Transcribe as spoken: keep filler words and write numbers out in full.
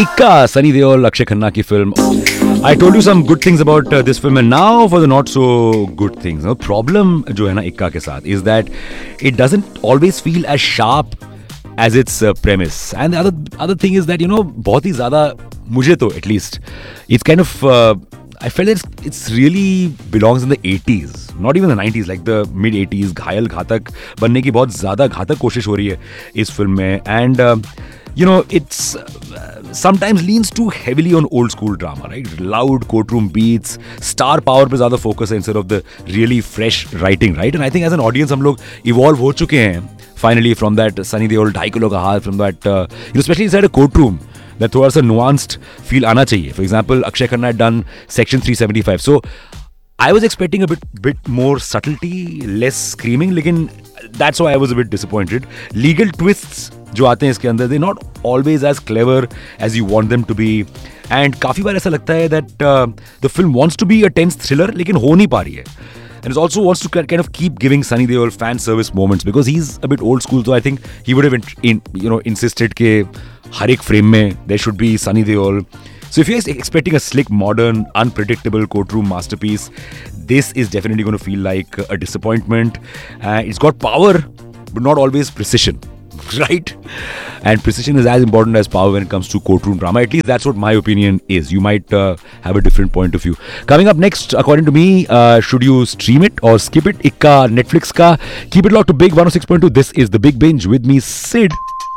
Ikka, Sunny Deol, Akshay Khanna ki film. I told you some good things about uh, this film, and now for the not so good things. The problem जो है ना Ikka के साथ is that it doesn't always feel as sharp as its uh, premise. And the other other thing is that you know बहुत ही ज़्यादा मुझे तो at least it's kind of uh, I felt it's it's really belongs in the eighties, not even the nineties, like the mid eighties. घायल घातक बनने की बहुत ज़्यादा घातक कोशिश हो रही है इस फिल्म में, and uh, you know it's uh, sometimes leans too heavily on old school drama, right? Loud courtroom beats, star power पे ज़्यादा focus है instead of the really fresh writing, right? And I think as an audience हम लोग evolve हो चुके हैं finally from that Sunny Deol ढाई kilo का हाथ, from that uh, you know, especially inside a courtroom, that थोड़ा सा nuanced feel आना चाहिए. For example, Akshay Khanna had done Section three seventy-five, so I was expecting a bit bit more subtlety, less screaming, लेकिन that's why I was a bit disappointed. Legal twists जो आते हैं इसके अंदर, they're not always as clever as you want them to be, and काफी बार ऐसा लगता है that uh, the film wants to be a tense thriller लेकिन हो नहीं पा रही है. And it also wants to kind of keep giving Sunny Deol fan service moments because he's a bit old school, so I think he would have in, in, you know insisted के हर एक frame में there should be Sunny Deol. So if you're expecting a slick, modern, unpredictable courtroom masterpiece, this is definitely going to feel like a disappointment. Uh, it's got power, but not always precision, right? And precision is as important as power when it comes to courtroom drama. At least that's what my opinion is. You might uh, have a different point of view. Coming up next, according to me, uh, should you stream it or skip it? Ikka, Netflix ka. Keep it locked to Big one oh six point two. This is The Big Binge with me, Sid.